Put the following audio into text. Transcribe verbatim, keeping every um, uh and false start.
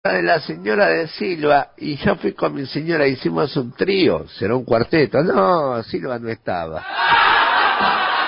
de la señora de Silva, y yo fui con mi señora, hicimos un trío, será un cuarteto. No, Silva no estaba.